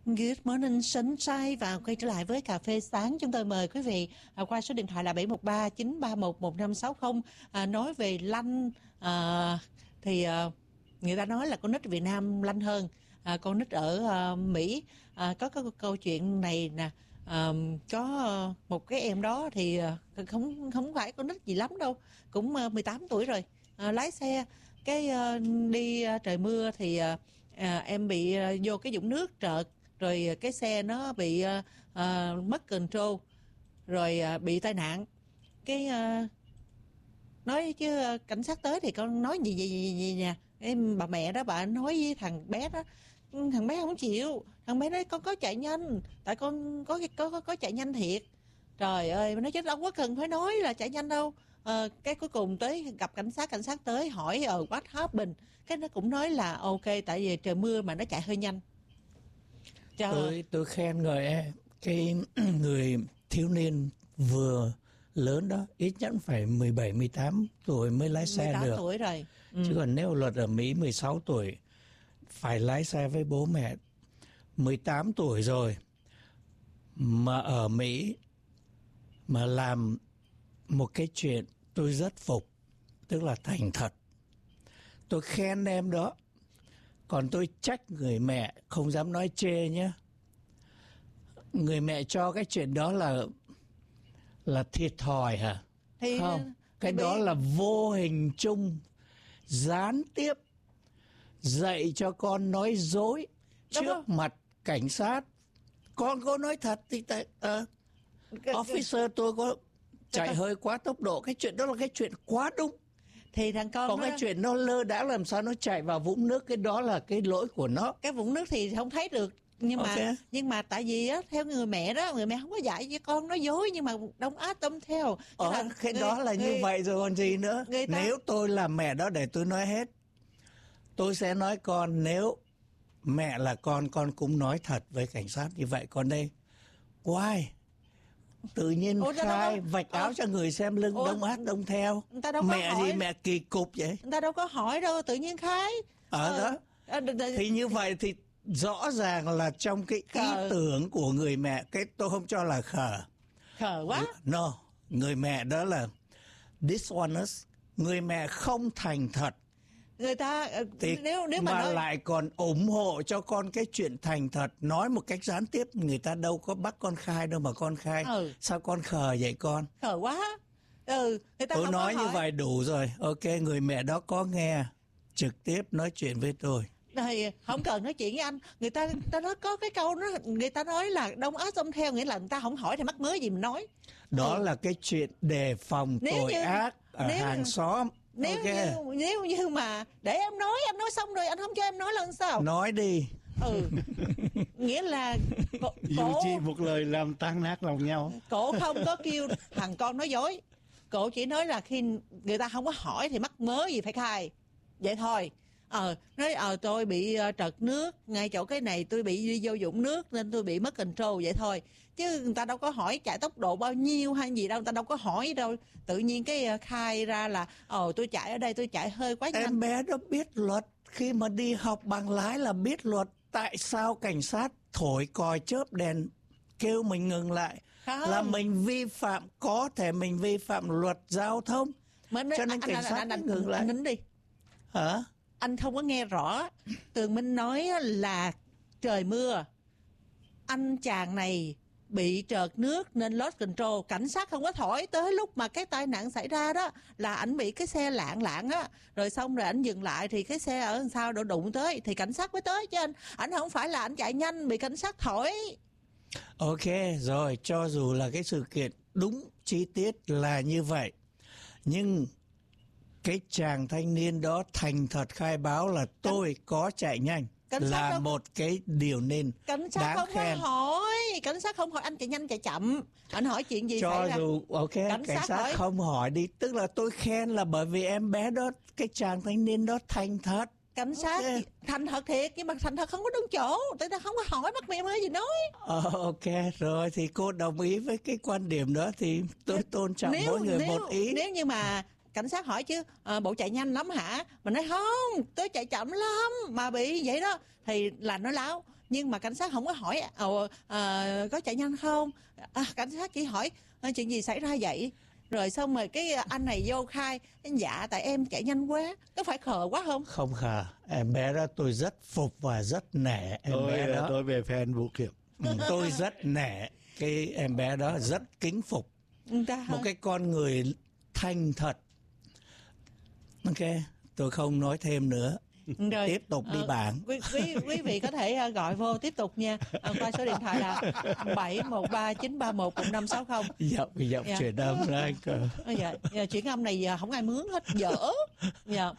Good morning sunshine, và quay trở lại với cà phê sáng. Chúng tôi mời quý vị qua số điện thoại là 713-931-1560 nói về lanh. Thì người ta nói là con nít Việt Nam lanh hơn con nít ở Mỹ. Có câu chuyện này nè. Có một cái em đó thì không phải con nít gì lắm đâu, cũng 18 tuổi rồi, lái xe cái đi trời mưa thì em bị vô cái vũng nước trợt, rồi cái xe nó bị mất control, rồi bị tai nạn. Cái nói chứ cảnh sát tới thì con nói gì nè. Em bà mẹ đó, bà nói với thằng bé đó, thằng bé không chịu. Thằng bé nói con có chạy nhanh, tại con có chạy nhanh thiệt. Trời ơi, nó chứ đâu có cần phải nói là chạy nhanh đâu. Cái cuối cùng tới gặp cảnh sát tới hỏi what happened, cái nó cũng nói là ok, tại vì trời mưa mà nó chạy hơi nhanh. Tôi khen cái người thiếu niên vừa lớn đó, ít nhất phải 17-18 tuổi mới lái xe 18 được. tuổi rồi. Chứ còn nếu luật ở Mỹ 16 tuổi phải lái xe với bố mẹ. 18 tuổi rồi mà ở Mỹ mà làm một cái chuyện tôi rất phục, tức là thành thật. Tôi khen em đó. Còn tôi trách người mẹ, không dám nói chê nhé. Người mẹ cho cái chuyện đó là thiệt thòi hả? Thì không, cái đó là vô hình chung, gián tiếp dạy cho con nói dối trước mặt cảnh sát. Con có nói thật thì officer tôi có chạy hơi quá tốc độ, cái chuyện đó là cái chuyện quá đúng. Thì thằng con còn cái chuyện nó lơ đãng làm sao nó chạy vào vũng nước, cái đó là cái lỗi của nó. Cái vũng nước thì không thấy được, nhưng mà tại vì á, theo người mẹ đó, người mẹ không có dạy cho con nói dối, nhưng mà đông á tâm theo. Cái đó là như vậy rồi còn gì nữa. Nếu tôi là mẹ đó, để tôi nói hết, tôi sẽ nói con, nếu mẹ là con cũng nói thật với cảnh sát như vậy. Còn đây why tự nhiên khai vạch áo cho người xem lưng, đông át đông theo. Mẹ gì mẹ kỳ cục vậy? Người ta đâu có hỏi đâu, tự nhiên khai. Đó thì như vậy thì rõ ràng là trong cái ý tưởng của người mẹ, cái tôi không cho là khờ quá. No, người mẹ đó là dishonest. Người mẹ không thành thật. Người ta thì nếu mà nói... lại còn ủng hộ cho con cái chuyện thành thật, nói một cách gián tiếp. Người ta đâu có bắt con khai đâu mà con khai. Sao con khờ vậy con? Khờ quá. Người ta tôi nói như vậy đủ rồi. Ok, người mẹ đó có nghe, trực tiếp nói chuyện với tôi. Thì không cần nói chuyện với anh. Người ta nói có cái câu đó, người ta nói là đông áp xông theo, nghĩa là người ta không hỏi thì mắc mớ gì mình nói. Đó là cái chuyện đề phòng tội ác ở hàng xóm. Nếu như mà để em nói, anh nói xong rồi anh không cho em nói lần sao? Nói đi. Nghĩa là dù chi một lời làm tan nát lòng nhau. Cổ không có kêu thằng con nói dối. Cổ chỉ nói là khi người ta không có hỏi thì mắc mớ gì phải khai, vậy thôi. Nói tôi bị trật nước ngay chỗ cái này, tôi bị đi vô vũng nước nên tôi bị mất control, vậy thôi. Chứ người ta đâu có hỏi chạy tốc độ bao nhiêu hay gì đâu, người ta đâu có hỏi đâu. Tự nhiên cái khai ra là tôi chạy ở đây, tôi chạy hơi quá nhanh. Em bé đó biết luật, khi mà đi học bằng lái là biết luật. Tại sao cảnh sát thổi còi chớp đèn kêu mình ngừng lại? Là mình vi phạm, có thể mình vi phạm luật giao thông. Cho nên cảnh sát ngừng lại. Anh nín đi. Hả? Anh không có nghe rõ. Tường Minh nói là trời mưa, anh chàng này bị trợt nước nên lost control. Cảnh sát không có thổi tới lúc mà cái tai nạn xảy ra đó, là ảnh bị cái xe lạng á, rồi xong rồi ảnh dừng lại thì cái xe ở sau đổ đụng tới thì cảnh sát mới tới chứ ảnh không phải là ảnh chạy nhanh bị cảnh sát thổi. Ok rồi, cho dù là cái sự kiện đúng chi tiết là như vậy, nhưng cái chàng thanh niên đó thành thật khai báo là tôi có chạy nhanh, là một cái điều nên cảnh sát đáng không khen. Cảnh sát không hỏi anh chạy nhanh chạy chậm, anh hỏi chuyện gì cho dù cảnh sát không hỏi đi, tức là tôi khen là bởi vì em bé đó, cái chàng thanh niên đó thành thật. Cảnh sát thành thật thiệt, nhưng mà thành thật không có đúng chỗ, người ta không có hỏi bắt mẹ mới gì nói. Ok rồi, thì cô đồng ý với cái quan điểm đó thì tôi tôn trọng mỗi người một ý. Nếu như mà cảnh sát hỏi chứ bộ chạy nhanh lắm hả, mà nói không tôi chạy chậm lắm mà bị vậy đó, thì là nói láo. Nhưng mà cảnh sát không có hỏi có chạy nhanh không. Cảnh sát chỉ hỏi chuyện gì xảy ra vậy. Rồi xong rồi cái anh này vô khai, dạ tại em chạy nhanh quá. Có phải khờ quá không? Không khờ, em bé đó tôi rất phục và rất nể em bé đó. Tôi về fan Vũ Kiểm. Tôi rất nể cái em bé đó, rất kính phục. Một cái con người thanh thật. Ok, tôi không nói thêm nữa. Rồi, tiếp tục đi bạn. Quý vị có thể gọi vô tiếp tục nha. Qua số điện thoại là 713-931-1560. Giọng chuyển âm đó anh cơ. Dạ, chuyển âm này không ai mướn hết, dở. Dạ.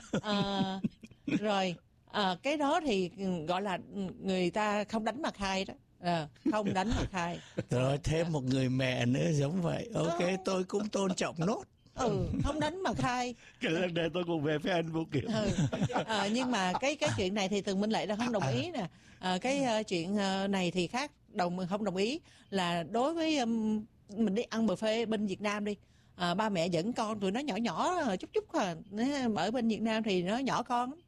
Rồi cái đó thì gọi là người ta không đánh mà khai đó. Không đánh mà khai. Rồi thêm một người mẹ nữa giống vậy. Ok, tôi cũng tôn trọng nốt. Không đánh mà khai. Cái lần này tôi cũng về với anh Vũ Kiểm. Nhưng mà cái chuyện này thì Tường Minh Lệ đã không đồng ý nè. Cái chuyện này thì khác, không đồng ý là đối với mình đi ăn buffet bên Việt Nam đi, ba mẹ dẫn con tụi nó nhỏ chút chút ở bên Việt Nam thì nó nhỏ con lắm.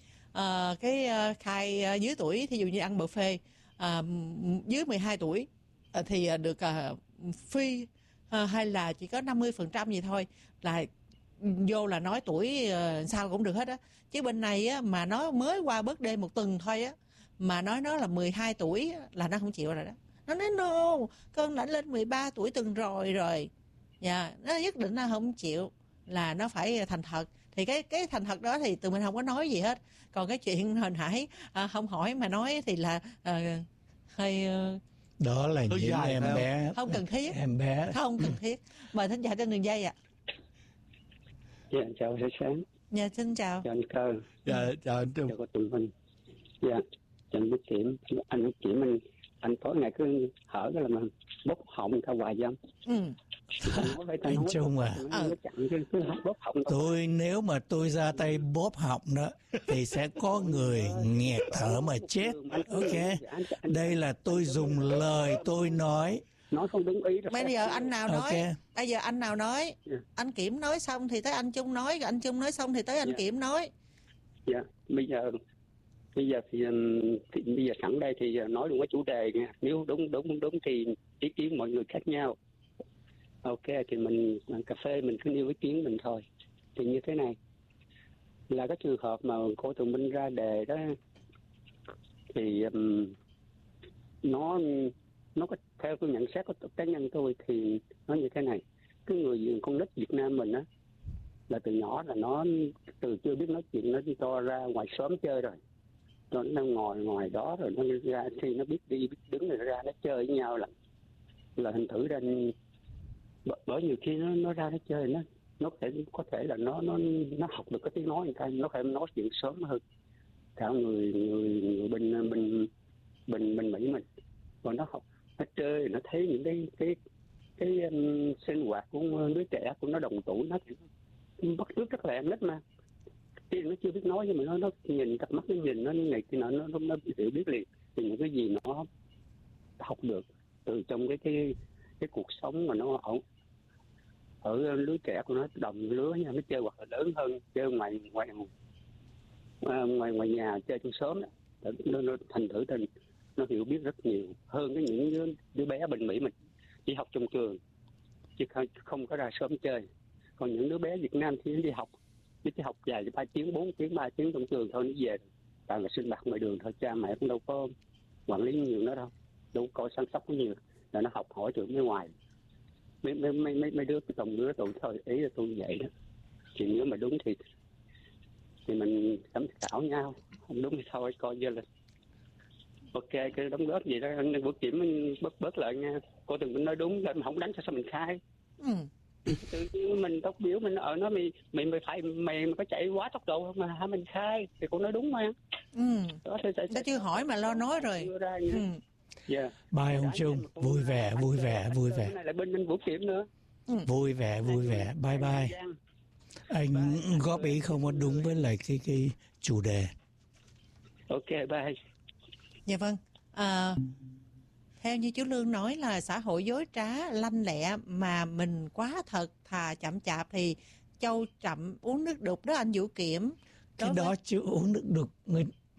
Khai dưới tuổi, thí dụ như ăn buffet dưới 12 tuổi thì được free, hay là chỉ có 50% gì thôi, là vô là nói tuổi sao cũng được hết á. Chứ bên này á, mà nó mới qua birthday một tuần thôi á, mà nói nó là 12 tuổi là nó không chịu rồi đó. Nó nói no, con đã lên 13 tuổi tuần rồi. Dạ, nó nhất định là không chịu, là nó phải thành thật. Thì cái thành thật đó thì tụi mình không có nói gì hết. Còn cái chuyện hồi nãy không hỏi mà nói thì là hơi đó là những em bé không cần thiết. Em bé không cần thiết. Mời thính giả trên đường dây ạ. Dạ, chào Hải Sáng. Dạ, xin chào. Chào anh Cơ. Dạ, chào anh Trung. Chào cô Tùng Minh. Dạ, chào anh Đức Kiểm. Anh Kiểm, anh tối ngày cứ hở cái là mình bốc họng ta hoài dâm. Anh Trung à, tôi nếu mà tôi ra tay bóp họng đó thì sẽ có người nghẹt thở mà chết. Ok, đây là tôi dùng lời tôi nói không đúng ý. Bây giờ anh nào nói, okay. Bây giờ anh nào nói, anh Kiểm nói xong thì tới anh Trung nói, anh Trung nói xong thì tới anh Kiểm nói. Dạ, bây giờ thì bây giờ sẵn đây thì nói luôn cái chủ đề nha. Nếu đúng thì ý kiến mọi người khác nhau. Ok, thì mình cà phê mình cứ nêu ý kiến mình thôi. Thì như thế này là cái trường hợp mà cô Tùng Minh ra đề đó, thì nó có, theo tôi nhận xét của cá nhân tôi thì nó như thế này. Cái người con nít Việt Nam mình á, là từ nhỏ là nó từ chưa biết nói chuyện nó cho ra ngoài xóm chơi rồi. Nó ngồi ngoài đó rồi nó ra, khi nó biết đi biết đứng rồi ra nó chơi với nhau là thành thử ra. Bởi nhiều khi nó ra nó chơi, nó có thể là nó học được cái tiếng nói người ta, nó phải nói chuyện sớm hơn cả người bên Mỹ mình. Còn nó học, nó chơi, nó thấy những cái sinh hoạt của đứa trẻ của nó đồng tuổi, nó bắt chước rất là em nít mà. Khi nó chưa biết nói nhưng mà nó nhìn cặp mắt, nó nhìn nó này kia nó hiểu biết liền. Thì những cái gì nó học được từ trong cái cuộc sống mà nó ở lứa trẻ của nó đồng lứa nha, nó chơi hoặc là lớn hơn chơi ngoài nhà chơi trong xóm đó. Nó thành thử tình nó hiểu biết rất nhiều hơn cái những đứa bé bên Mỹ mình chỉ học trong trường chứ không có ra xóm chơi. Còn những đứa bé Việt Nam thì nó đi học, nó chỉ học dài 3 tiếng 4 tiếng 3 tiếng trong trường thôi, nó về toàn là sinh hoạt ngoài đường thôi, cha mẹ cũng đâu có quản lý nhiều nó đâu có săn sóc có nhiều, là nó học hỏi từ bên ngoài. Mấy đứa đồng lứa tụi thôi, ý là tôi vậy đó. Thì nếu mà đúng thì mình tham khảo nhau, không đúng thì thôi coi như là ok, cái đóng góp gì đó anh Vũ Kiểm bớt lại nha. Cô đừng mình nói đúng là không đánh sao mình khai. Tự nhiên mình tóc biểu mình ở nó mày phải mày có chạy quá tốc độ không mà mình khai thì cô nói đúng mà. Đó sẽ chưa hỏi mà lo nói rồi. Yeah. Bye ông Trung, vui vẻ. Cái này là bên anh Vũ Kiểm nữa. Vui vẻ. Bye bye. Anh góp ý không có đúng với lại cái chủ đề. Ok, bye. Dạ vâng. Theo như chú Lương nói là xã hội dối trá, lanh lẹ mà mình quá thật thà chậm chạp thì châu chậm uống nước đục đó anh Vũ Kiểm. Cái đó chứ uống nước đục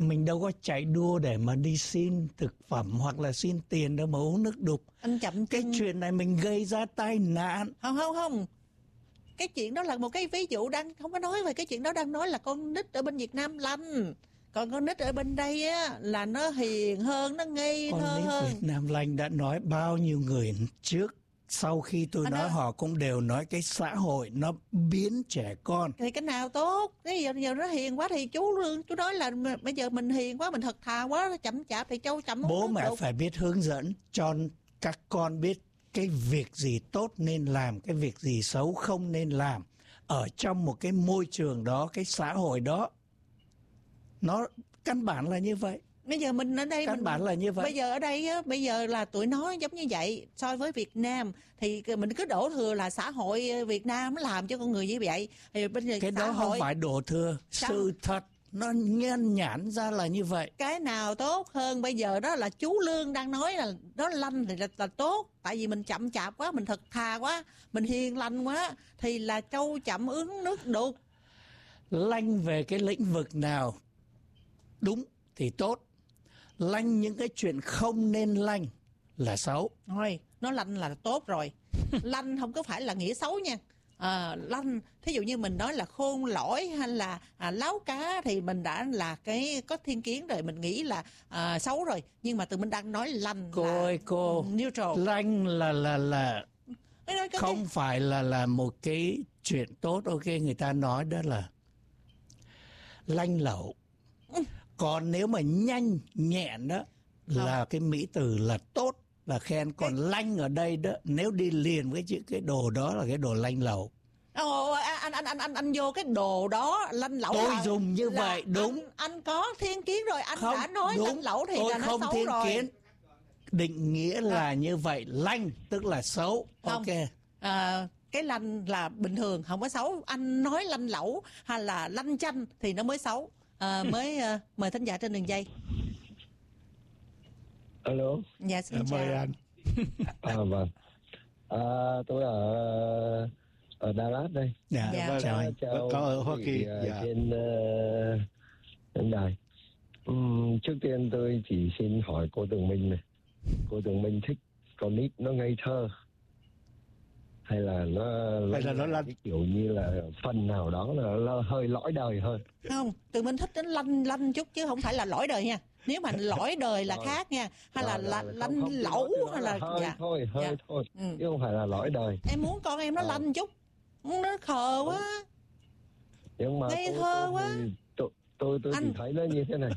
mình đâu có chạy đua để mà đi xin thực phẩm hoặc là xin tiền đâu mà uống nước đục. Anh chậm Cái chân. chuyện này mình gây ra tai nạn. Không. Cái chuyện đó là một cái ví dụ, đang không có nói về cái chuyện đó, đang nói là con nít ở bên Việt Nam lanh. Còn con nít ở bên đây á là nó hiền hơn, nó ngây Con thơ nít hơn. Việt Nam lành đã nói bao nhiêu người trước. Sau khi tôi Anh nói ơi. họ cũng đều nói cái xã hội nó biến trẻ con. Thì cái nào tốt? Bây giờ nó hiền quá thì chú nói là bây giờ mình hiền quá, mình thật thà quá, nó chậm chạp thì châu chậm. Bố mẹ phải biết hướng dẫn cho các con biết cái việc gì tốt nên làm, cái việc gì xấu không nên làm. Ở trong một cái môi trường đó, cái xã hội đó, nó căn bản là như vậy. Bây giờ mình ở đây Căn bản là như vậy. Bây giờ ở đây á, bây giờ là tụi nó giống như vậy. So với Việt Nam thì mình cứ đổ thừa là xã hội Việt Nam nó làm cho con người như vậy. Thì bây giờ Cái đó không phải đổ thừa, sự thật nó nhân nhản ra là như vậy. Cái nào tốt hơn bây giờ đó là chú Lương đang nói là nó lanh thì là tốt. Tại vì mình chậm chạp quá, mình thật thà quá, mình hiền lành quá thì là trâu chậm uống nước đục. Lanh về cái lĩnh vực nào đúng thì tốt. Lanh những cái chuyện không nên lanh là xấu. Thôi, nó lanh là tốt rồi. Lanh không có phải là nghĩa xấu nha. Lanh, thí dụ như mình nói là khôn lỏi hay là láo cá thì mình đã là cái có thiên kiến rồi, mình nghĩ là xấu rồi. Nhưng mà tụi mình đang nói lanh Cô là ơi cô, neutral. lanh là không phải là một cái chuyện tốt. Ok, người ta nói đó là lanh lẩu. Còn nếu mà nhanh nhẹn đó là cái mỹ từ là tốt, là khen. Còn lanh ở đây đó, nếu đi liền với chữ cái đồ đó là cái đồ lanh lẩu. Anh vô cái đồ đó lanh lẩu. Tôi dùng như vậy đúng. Anh có thiên kiến rồi, anh không, đã nói đúng. lanh lẩu thì tôi là nó không xấu thiên rồi. kiến. Định nghĩa là như vậy, lanh tức là xấu. Không. Ok. Cái lanh là bình thường, không có xấu. Anh nói lanh lẩu hay là lanh chanh thì nó mới xấu. Mời thính giả trên đường dây. Alo. Dạ xin Mời chào anh. Vâng. Tôi ở Dallas đây. Dạ, Dạ. chào anh. Chào Có ở Hoa quý Kỳ. vị, Dạ. trên đài. Trước tiên tôi chỉ xin hỏi cô Tường Minh này. Cô Tường Minh thích con nít nó ngây thơ hay là nó lanh? cái kiểu như là phần nào đó là nó hơi lõi đời hơn? Không, tụi mình thích đến lanh chút chứ không phải là lõi đời nha. Nếu mà lõi đời là khác nha. Hay là lanh lẩu hay là hơi dạ. thôi chứ không phải là lõi đời. Em muốn con em nó lanh chút, nó khờ quá. Nhưng mà Ngây thơ quá. Tôi chỉ thấy nó như thế này.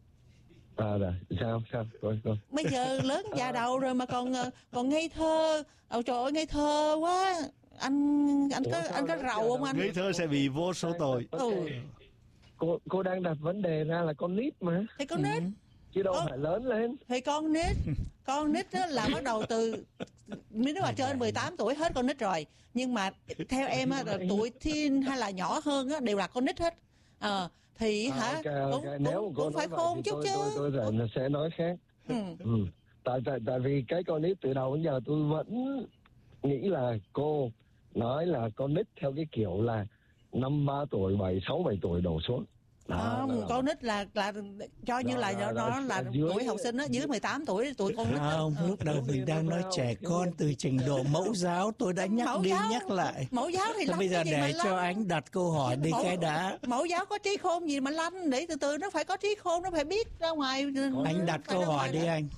Rồi sao coi. Bây giờ lớn già đầu rồi mà còn ngây thơ. Trời ơi ngây thơ quá. Anh có rầu không anh? Ngây thơ sẽ bị vô số tội. Cô đang đặt vấn đề ra là con nít mà. Thì con nít Chứ đâu phải lớn lên. thì con nít đó là bắt đầu từ nếu mà trên 18 tuổi hết con nít rồi. Nhưng mà theo em á, tuổi teen hay là nhỏ hơn á, đều là con nít hết. Thì hả cũng phải khôn chút chứ. Tôi sẽ nói khác. Tại vì cái con nít từ đầu đến giờ tôi vẫn nghĩ là cô nói là con nít theo cái kiểu là 5-3 tuổi, 6-7 tuổi đổ xuống. Không, con nít là cho như là nó là tuổi học sinh á, dưới 18 tuổi tuổi con nít. Không, lúc đầu mình đang nói trẻ con từ trình độ mẫu giáo, tôi đã nhắc đi nhắc lại. Mẫu giáo thì bây giờ để cho anh đặt câu hỏi đi cái đã. Mẫu giáo có trí khôn gì mà lanh, để từ từ nó phải có trí khôn, nó phải biết ra ngoài. Anh đặt câu hỏi đi anh.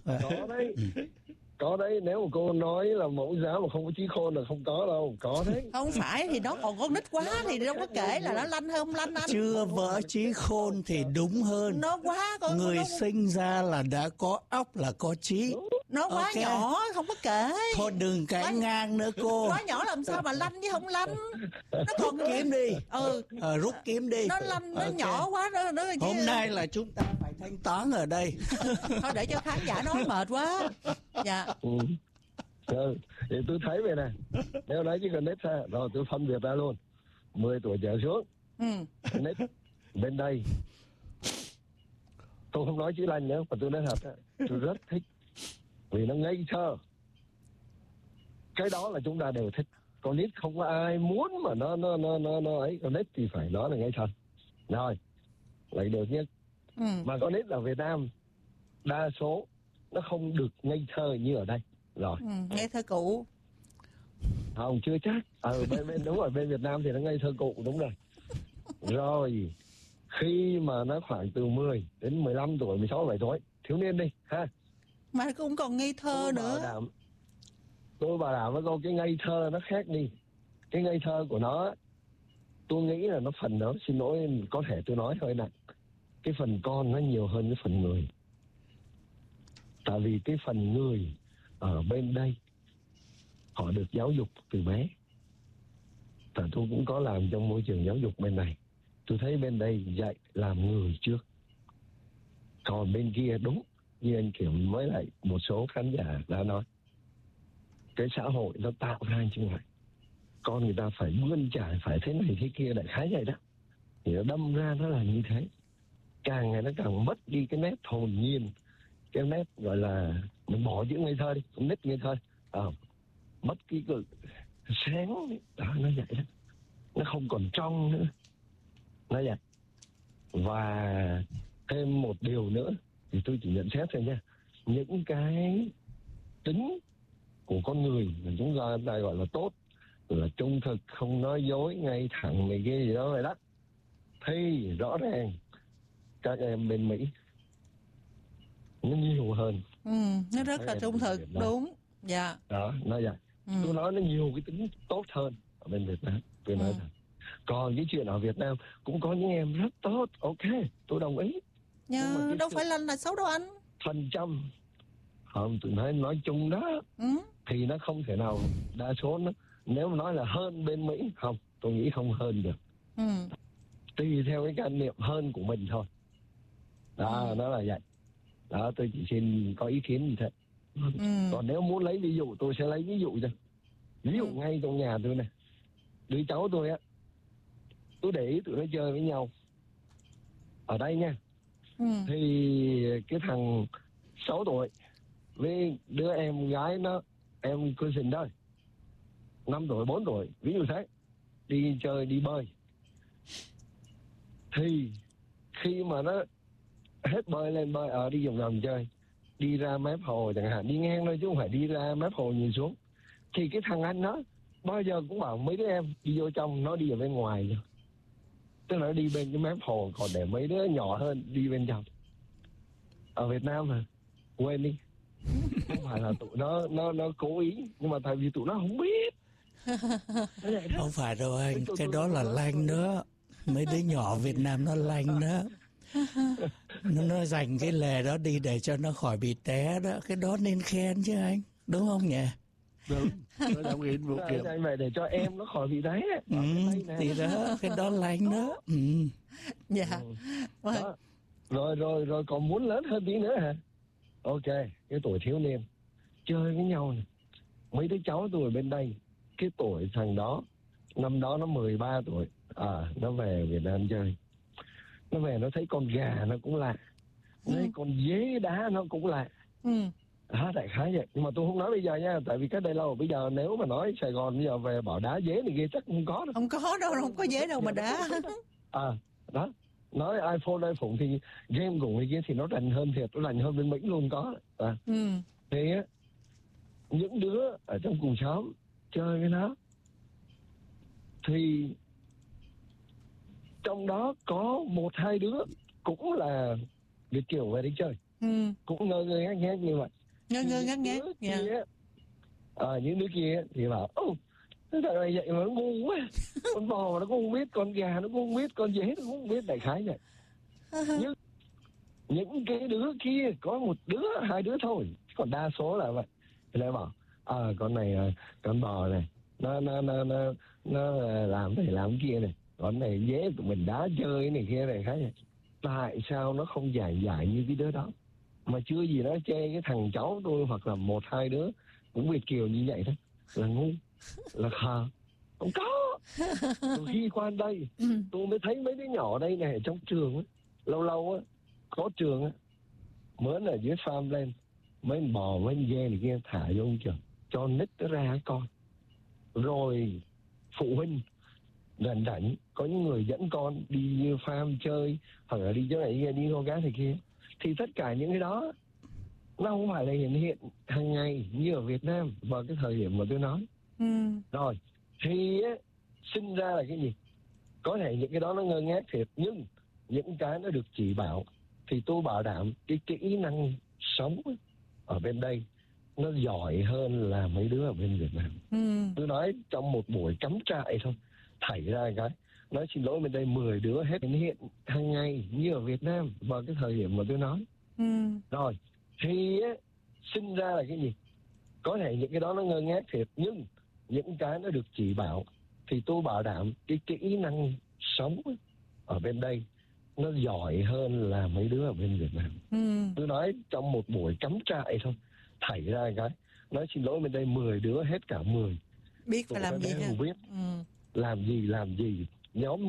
Có đấy, nếu mà cô nói là mẫu giáo mà không có trí khôn là không có đâu, có đấy. Không phải thì nó còn con nít quá thì đâu có kể là nó lanh hay không lanh anh. Chưa vỡ trí khôn thì đúng hơn. Nó quá con người sinh ra là đã có óc là có trí. Nó quá nhỏ không có kể. Thôi đừng cãi ngang nữa cô. Quá nhỏ làm sao mà lanh chứ không lanh. Nó còn kiếm đi. Rút kiếm đi. Nó lanh nó nhỏ quá đó. Hôm nay là chúng ta phải thanh toán ở đây. Thôi để cho khán giả nói mệt quá. Dạ. Thì tôi thấy vậy này, nếu nói chỉ cần nít ha, rồi tôi phân biệt ra luôn 10 tuổi trở xuống. Nít bên đây tôi không nói chữ lành nữa, mà tôi nói thật, tôi rất thích vì nó ngây thơ. Cái đó là chúng ta đều thích. Con nít không có ai muốn mà nó ấy, con nít thì phải nói là ngây thơ. Rồi lại được nhất. Mà con nít ở Việt Nam đa số nó không được ngây thơ như ở đây rồi. Ngây thơ cụ. Không, chưa chắc. Bên đúng rồi, bên Việt Nam thì nó ngây thơ cụ, đúng rồi. Rồi khi mà nó khoảng từ 10 đến 15 tuổi, 16, 17 tuổi, thiếu niên đi ha, Mà cũng còn ngây thơ nữa. Tôi bảo đảm với cô, cái ngây thơ nó khác đi. Cái ngây thơ của nó, tôi nghĩ là nó phần đó, xin lỗi có thể tôi nói hơi nặng, cái phần con nó nhiều hơn cái phần người. Tại vì cái phần người ở bên đây họ được giáo dục từ bé. Tại tôi cũng có làm trong môi trường giáo dục bên này, tôi thấy bên đây dạy làm người trước. Còn bên kia đúng như anh Kiểm mới lại một số khán giả đã nói, cái xã hội nó tạo ra như vậy, con người ta phải bươn trải, phải thế này thế kia, đại khái vậy đó. Thì nó đâm ra nó là như thế. Càng ngày nó càng mất đi cái nét hồn nhiên, cái nét gọi là mình bỏ chữ ngây thơ đi, cũng nít ngây thơ, mất cái sáng đó, nó vậy đó, nó không còn trong nữa, nó vậy. Và thêm một điều nữa thì tôi chỉ nhận xét thôi nha, những cái tính của con người mà chúng ta gọi là tốt, là trung thực, không nói dối, ngay thẳng này kia gì đó vậy đó, thì rõ ràng các em bên Mỹ nó nhiều hơn. Nó rất là trung thực, đúng. Dạ. Đó, nó vậy. Tôi nói nó nhiều cái tính tốt hơn ở bên Việt Nam, tôi nói thật. Còn cái chuyện ở Việt Nam cũng có những em rất tốt, ok, tôi đồng ý. Nhưng đâu phải là xấu đâu anh. Phần trăm, không, tôi nói chung đó, thì nó không thể nào, đa số nó, nếu mà nói là hơn bên Mỹ, không, tôi nghĩ không hơn được. Tùy theo cái quan niệm hơn của mình thôi. Đó, nó là vậy. Đó, tôi chỉ xin có ý kiến như thế. Còn nếu muốn lấy ví dụ, tôi sẽ lấy ví dụ cho. Ví dụ ngay trong nhà tôi này, đứa cháu tôi á, tôi để ý tụi nó chơi với nhau ở đây nha. Thì cái thằng 6 tuổi với đứa em gái nó, em cousin thôi, 5 tuổi, 4 tuổi, ví dụ thế, đi chơi, đi bơi. Thì khi mà nó hết bơi lên bơi, đi vòng vòng chơi, đi ra mép hồ chẳng hạn, đi ngang thôi chứ không phải đi ra mép hồ nhìn xuống, thì cái thằng anh nó bao giờ cũng bảo mấy đứa em đi vô trong, nó đi ở bên ngoài rồi. Tức là nó đi bên cái mép hồ, còn để mấy đứa nhỏ hơn đi bên trong. Ở Việt Nam mà quên đi, không phải là tụi nó cố ý, nhưng mà tại vì tụi nó không biết. Không phải đâu anh, cái đó là lanh đó. Mấy đứa nhỏ Việt Nam nó lanh đó. Nó dành cái lề đó đi để cho nó khỏi bị té đó. Cái đó nên khen chứ anh, đúng không nhỉ? Đúng, tôi đồng ý một kiểu. Vậy để cho em nó khỏi bị té. Thì đó, cái đó lanh đó. Dạ. Đó. Rồi còn muốn lớn hơn tí nữa hả? Ok, cái tuổi thiếu niên chơi với nhau này. Mấy đứa cháu tôi bên đây, cái tuổi thằng đó, năm đó nó 13 tuổi, nó về Việt Nam chơi. Nó về nó thấy con gà nó cũng lạ, thấy con dế đá nó cũng lạ. Đại khái vậy. Nhưng mà tôi không nói bây giờ nha, tại vì cái đây lâu. Bây giờ nếu mà nói Sài Gòn bây giờ về bảo đá dế này kia chắc không có đâu. Không có đâu, không có dế đâu mà đá. Đó. Nói iPhone thì game của người kia thì nó rành hơn thiệt, nó rành hơn bên Mỹ luôn có. Thì á, những đứa ở trong cùng xóm chơi với nó, thì trong đó có 1-2 đứa cũng là Việt kiều về đi chơi, cũng ngơ ngác ngác như vậy. Ngơ ngác ngác. Những đứa kia thì bảo cái thằng này vậy mà nó ngu quá. Con bò nó cũng không biết, con gà nó cũng không biết, con dế nó cũng không biết, đại khái vậy. Nhưng những cái đứa kia có 1 đứa, 2 đứa thôi, còn đa số là vậy. Thì lại bảo con này, con bò này nó làm này làm kia này, con này dế tụi mình đá chơi này kia này, khái vậy. Tại sao nó không dài như cái đứa đó? Mà chưa gì nó chê cái thằng cháu tôi hoặc là 1-2 đứa cũng Việt kiều như vậy đó là ngu, là khờ. Không có. Từ khi qua đây tôi mới thấy mấy đứa nhỏ đây này, trong trường á, lâu á có trường á, mới ở dưới farm lên, mấy bò mấy dê này kia thả vô trường cho nít nó ra coi. Rồi phụ huynh rảnh rảnh, có những người dẫn con đi farm chơi hoặc là đi chỗ này đi câu cá thì kia, thì tất cả những cái đó nó không phải là hiện hiện hàng ngày như ở Việt Nam vào cái thời điểm mà tôi nói. Rồi thì sinh ra là cái gì, có thể những cái đó nó ngơ ngác thiệt, nhưng những cái nó được chỉ bảo thì tôi bảo đảm cái kỹ năng sống ở bên đây nó giỏi hơn là mấy đứa ở bên Việt Nam. Tôi nói trong một buổi cắm trại thôi, thảy ra cái nói xin lỗi bên đây 10 đứa hết hiện hàng ngày như ở Việt Nam vào cái thời điểm mà tôi nói. Rồi thì sinh ra là cái gì, có thể những cái đó nó ngơ ngác thiệt, nhưng những cái nó được chỉ bảo thì tôi bảo đảm cái kỹ năng sống ở bên đây nó giỏi hơn là mấy đứa ở bên Việt Nam. Tôi nói trong một buổi cắm trại thôi, thảy ra cái nói xin lỗi bên đây 10 đứa hết cả 10 biết phải làm gì ha. biết làm gì, nhóm